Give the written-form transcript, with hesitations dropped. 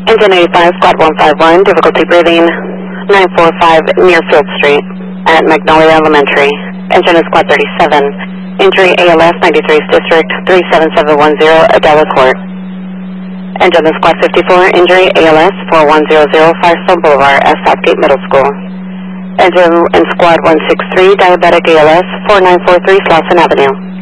Engine 85, Squad 151, difficulty breathing, 945 near Field Street at Magnolia Elementary. Engine is Squad 37. Injury ALS 93's District 37710, Adela Court. Engine is Squad 54. Injury ALS 4100 Firestone Boulevard at Southgate Middle School. Engine in Squad 163, Diabetic ALS 4943 Slauson Avenue.